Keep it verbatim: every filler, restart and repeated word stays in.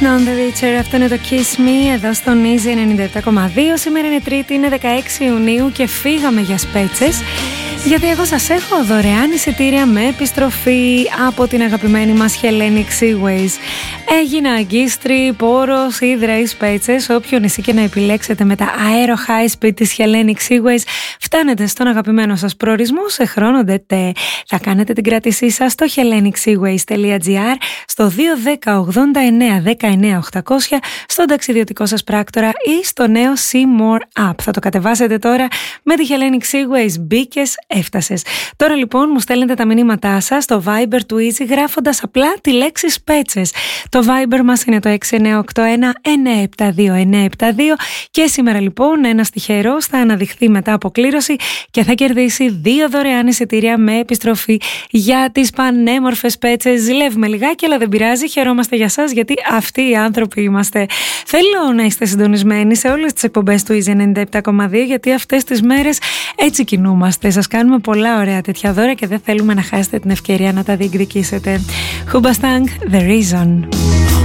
On the Reacher, αυτό είναι το Kiss Me εδώ στον Easy ενενήντα επτά κόμμα δύο. Σήμερα είναι Τρίτη, είναι δεκαέξι Ιουνίου και φύγαμε για σπέτσες. Γιατί εγώ σας έχω δωρεάν εισιτήρια με επιστροφή από την αγαπημένη μας Hellenic Seaways. Έγινα αγκίστρι, Πόρος, Ύδρα ή Σπέτσες, όποιο νησί και να επιλέξετε με τα αέρο high speed της Hellenic Seaways, φτάνετε στον αγαπημένο σας προορισμό σε χρόνο ντετέ. Θα κάνετε την κράτησή σας στο hellenic seaways dot gr, στο δύο ένα μηδέν ογδόντα εννέα δεκαεννέα οκτακόσια, στον ταξιδιωτικό σας πράκτορα ή στο νέο See More App. Θα το κατεβάσετε τώρα με τη Hellenic Seaways. Μπήκες, έφτασες. Τώρα λοιπόν μου στέλνετε τα μηνύματά σας στο Viber του Easy γράφοντας απλά τη λέξη σπέτσες. Το Viber μας είναι το έξι εννέα οκτώ ένα εννέα επτά δύο εννέα επτά δύο και σήμερα λοιπόν ένας τυχερός θα αναδειχθεί μετά από κλήρωση και θα κερδίσει δύο δωρεάν εισιτήρια με επιστροφή για τις πανέμορφες σπέτσες. Ζηλεύουμε λιγάκι, αλλά δεν πειράζει, χαιρόμαστε για σας γιατί αυτοί οι άνθρωποι είμαστε. Θέλω να είστε συντονισμένοι σε όλες τις εκπομπές του Easy ενενήντα επτά κόμμα δύο, γιατί αυτές τις μέρες έτσι κινούμαστε. Σας κάνουμε πολλά ωραία τέτοια δώρα και δεν θέλουμε να χάσετε την ευκαιρία να τα διεκδικήσετε. Hoobastank, The Reason.